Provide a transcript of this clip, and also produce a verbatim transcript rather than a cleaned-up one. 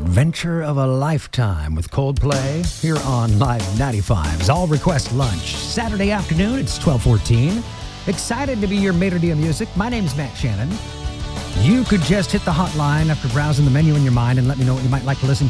Adventure of a Lifetime with Coldplay here on Live ninety-five's All Request Lunch. Saturday afternoon, it's twelve fourteen. Excited to be your maitre d' music. My name's Matt Shannon. You could just hit the hotline after browsing the menu in your mind and let me know what you might like to listen